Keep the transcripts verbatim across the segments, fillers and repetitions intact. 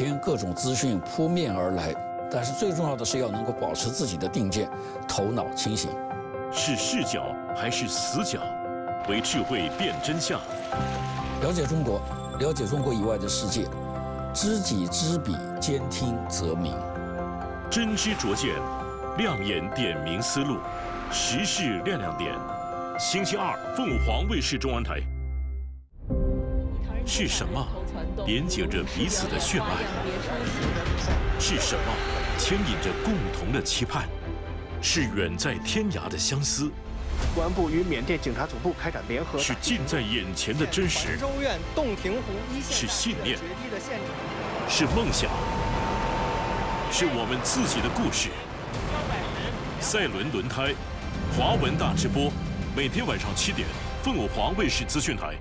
天各种资讯扑面而来，但是最重要的是要能够保持自己的定见，头脑清醒。 是视角还是死角？为智慧辨真相。 了解中国，了解中国以外的世界，知己知彼，兼听则明。 真知灼见，亮眼点明思路，时事亮亮点。星期二，凤凰卫视中文台。是什么连接着彼此的血脉？是什么牵引着共同的期盼？是远在天涯的相思。 公安部与缅甸警察总部开展联合。 是近在眼前的真实。 州院洞庭湖一线。 是信念。是梦想。是我们自己的故事。赛轮轮胎，华文大直播，每天晚上七点，凤凰卫视资讯台。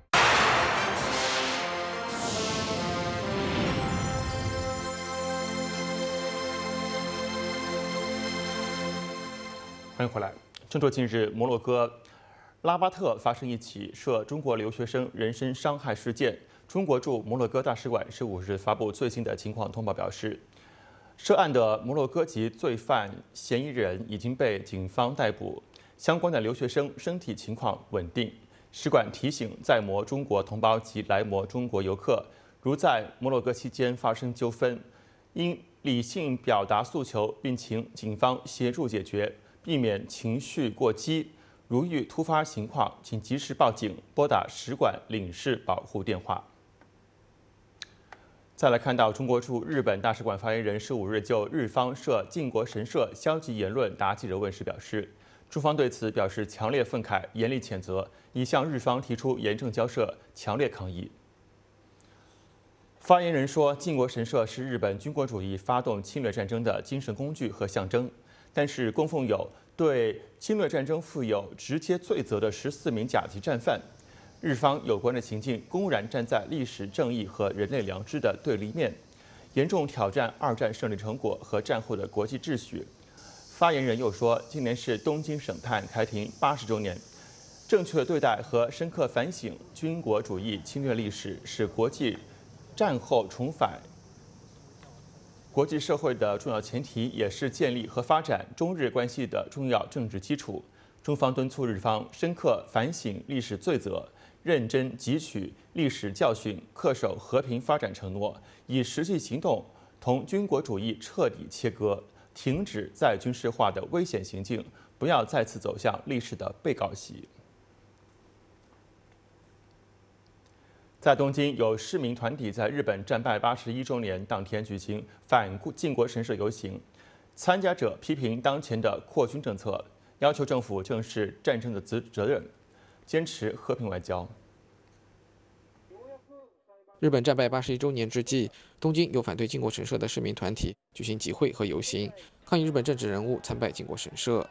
欢迎回来。正说近日，摩洛哥拉巴特发生一起涉中国留学生人身伤害事件。中国驻摩洛哥大使馆十五日发布最新的情况通报，表示，涉案的摩洛哥籍罪犯嫌疑人已经被警方逮捕，相关的留学生身体情况稳定。使馆提醒在摩中国同胞及来摩中国游客，如在摩洛哥期间发生纠纷，应理性表达诉求，并请警方协助解决。避免情绪过激，如遇突发情况，请及时报警，拨打使馆领事保护电话。再来看到中国驻日本大使馆发言人十五日就日方涉靖国神社消极言论答记者问时表示，中方对此表示强烈愤慨，严厉谴责，已向日方提出严正交涉，强烈抗议。发言人说，靖国神社是日本军国主义发动侵略战争的精神工具和象征。但是，供奉有对侵略战争负有直接罪责的十四名甲级战犯，日方有关的情境公然站在历史正义和人类良知的对立面，严重挑战二战胜利成果和战后的国际秩序。发言人又说，今年是东京省探开庭八十周年，正确对待和深刻反省军国主义侵略历史，是国际战后重返国际社会的重要前提，也是建立和发展中日关系的重要政治基础。中方敦促日方深刻反省历史罪责，认真汲取历史教训，恪守和平发展承诺，以实际行动同军国主义彻底切割，停止再军事化的危险行径，不要再次走向历史的被告席。在东京，有市民团体在日本战败八十一周年当天举行反靖国神社游行，参加者批评当前的扩军政策，要求政府正视战争的责责任，坚持和平外交。 日本战败八十一周年之际，东京有反对靖国神社的市民团体举行集会和游行，抗议日本政治人物参拜靖国神社。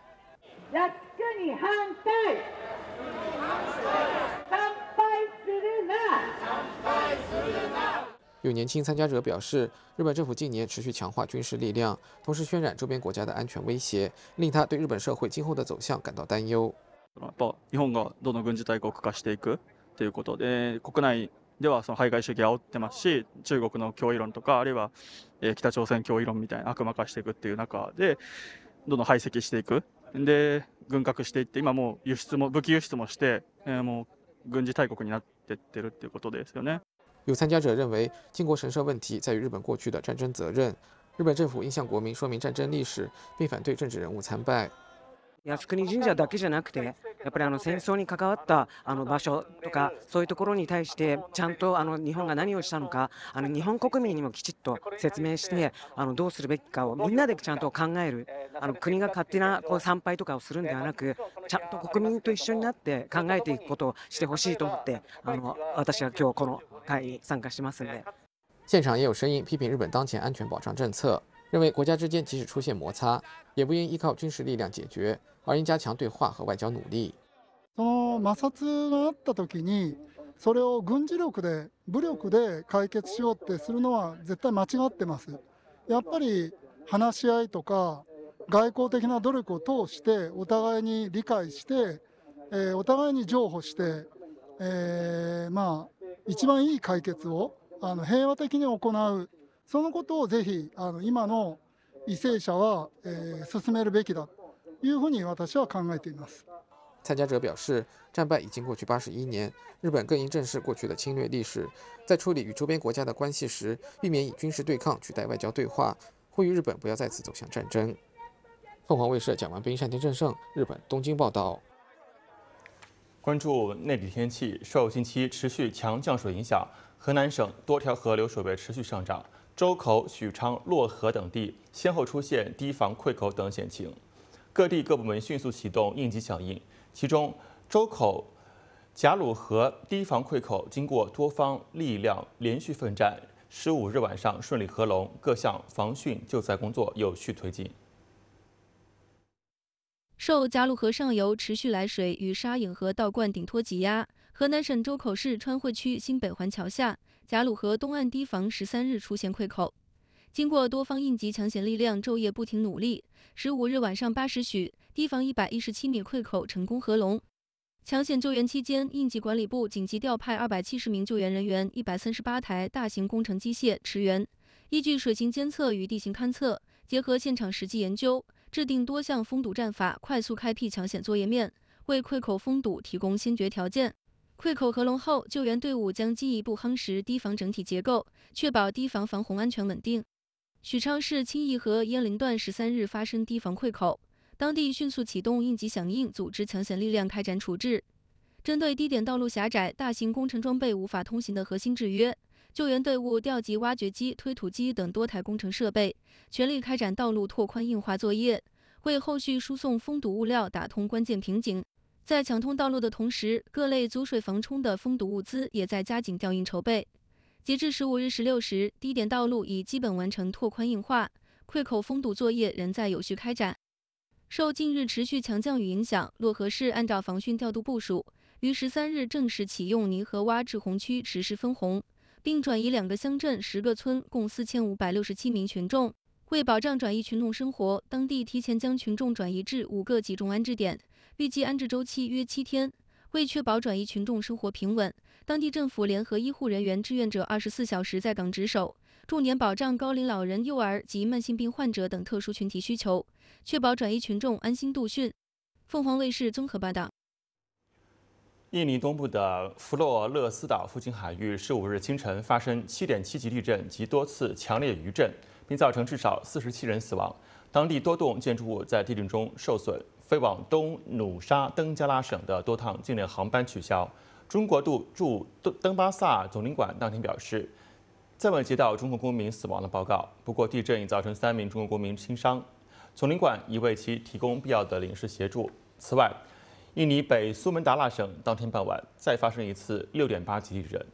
有年轻参加者表示，日本政府近年持续强化军事力量，同时渲染周边国家的安全威胁，令他对日本社会今后的走向感到担忧。 やっぱ日本がどんどん軍事大国化していくということで、国内ではその排外主義を煽ってますし、中国の脅威論とかあるいは北朝鮮脅威論みたいな悪魔化していくっていう中で、どんどん排斥していく。で、軍拡していって、今もう輸出も武器輸出もして、もう軍事大国になっていってるっていうことですよね。 有参加者认为，靖国神社问题在于日本过去的战争责任，日本政府应向国民说明战争历史，并反对政治人物参拜。 靖国神社だけじゃなくて、やっぱりあの戦争に関わったあの場所とかそういうところに対してちゃんとあの日本が何をしたのか、あの日本国民にもきちっと説明して、あのどうするべきかをみんなでちゃんと考える。あの国が勝手なこう参拝とかをするんではなく、ちゃんと国民と一緒になって考えていくことをしてほしいと思って、あの私は今日この会に参加してますので。 现场也有声音批评日本当前安全保障政策，认为国家之间即使出现摩擦，也不应依靠军事力量解决，而应加强对话和外交努力。 その摩擦があった時に、それを軍事力で武力で解決しようってするのは絶対間違ってます。やっぱり話し合いとか外交的な努力を通してお互いに理解して、えー、お互いに譲歩して、えー、まあ一番いい解決をあの平和的に行う、 そのことをぜひあの今の為政者は、えー、進めるべきだというふうに私は考えています。 参加者表示，战败已经过去八十一年，日本更应正视过去的侵略历史，在处理与周边国家的关系时，避免以军事对抗取代外交对话，呼吁日本不要再次走向战争。凤凰卫视蒋完斌、单田正胜，日本东京报道。 关注内地天气，受近期持续强降水影响，河南省多条河流水位持续上涨，周口、许昌、漯河等地先后出现堤防溃口等险情，各地各部门迅速启动应急响应。其中，周口、贾鲁河堤防溃口经过多方力量连续奋战，十五日晚上顺利合龙，各项防汛救灾工作有序推进。 受贾鲁河上游持续来水与沙颍河倒灌顶托挤压，河南省周口市川汇区新北环桥下贾鲁河东岸堤防十三日出现溃口，经过多方应急抢险力量昼夜不停努力，十五日晚上八时许，堤防一百一十七米溃口成功合龙。抢险救援期间，应急管理部紧急调派二百七十名救援人员、一百三十八台大型工程机械驰援，依据水情监测与地形勘测，结合现场实际研究，制定多项封堵战法，快速开辟抢险作业面，为溃口封堵提供先决条件。溃口合龙后，救援队伍将进一步夯实堤防整体结构，确保堤防防洪安全稳定。许昌市清义河鄢陵段十三日发生堤防溃口，当地迅速启动应急响应，组织抢险力量开展处置。针对低点道路狭窄、大型工程装备无法通行的核心制约，救援队伍调集挖掘机、推土机等多台工程设备，全力开展道路拓宽硬化作业，为后续输送封堵物料打通关键瓶颈。在抢通道路的同时，各类阻水防冲的封堵物资也在加紧调运筹备。截至十五日十六时，低点道路已基本完成拓宽硬化，溃口封堵作业仍在有序开展。受近日持续强降雨影响，漯河市按照防汛调度部署，于十三日正式启用泥河洼滞洪区实施分洪，并转移两个乡镇、十个村共四千五百六十七名群众。为保障转移群众生活，当地提前将群众转移至五个集中安置点，预计安置周期约七天。为确保转移群众生活平稳，当地政府联合医护人员、志愿者二十四小时在岗值守，重点保障高龄老人、幼儿及慢性病患者等特殊群体需求，确保转移群众安心度汛。凤凰卫视综合报道。 印尼东部的弗洛勒斯岛附近海域十五日清晨发生七点七级地震及多次强烈余震，并造成至少四十七人死亡。当地多栋建筑物在地震中受损，飞往东努沙登加拉省的多趟境内航班取消。中国驻登巴萨总领馆当天表示，暂未接到中国公民死亡的报告，不过地震已造成三名中国公民轻伤，总领馆已为其提供必要的领事协助。此外，印尼北苏门答腊省当天傍晚再发生一次六点八级地震。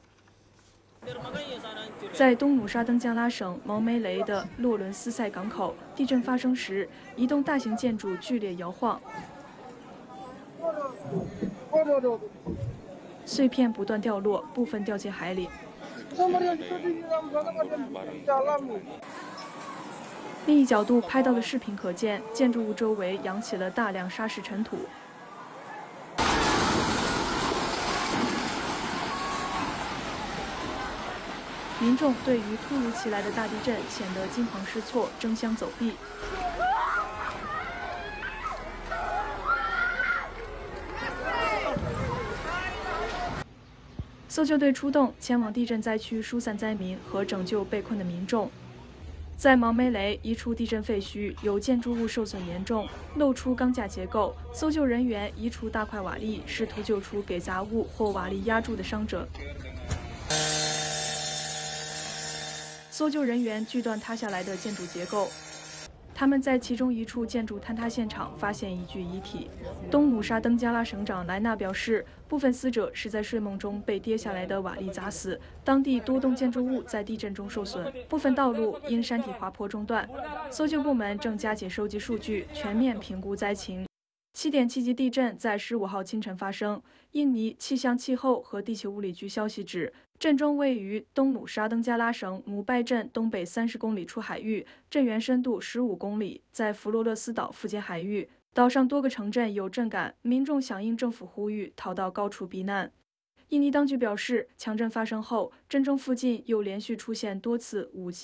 在东努沙登加拉省毛梅雷的洛伦斯塞港口，地震发生时，一栋大型建筑剧烈摇晃，碎片不断掉落，部分掉进海里。另一角度拍到的视频可见，建筑物周围扬起了大量沙石尘土。民众对于突如其来的大地震显得惊慌失措，争相走避。搜救队出动，前往地震灾区疏散灾民和拯救被困的民众。在毛梅雷一处地震废墟，有建筑物受损严重，露出钢架结构。搜救人员移除大块瓦砾，试图救出给杂物或瓦砾压住的伤者。搜救人员锯断塌下来的建筑结构，他们在其中一处建筑坍塌现场发现一具遗体。东努沙登加拉省长莱纳表示，部分死者是在睡梦中被跌下来的瓦砾砸死。当地多栋建筑物在地震中受损，部分道路因山体滑坡中断。搜救部门正加紧收集数据，全面评估灾情。七点七级地震在十五号清晨发生。印尼气象气候和地球物理局消息指，震中位于东努沙登加拉省姆拜镇东北三十公里处海域，震源深度十五公里，在弗罗勒斯岛附近海域。岛上多个城镇有震感，民众响应政府呼吁，逃到高处避难。印尼当局表示，强震发生后，震中附近又连续出现多次五级。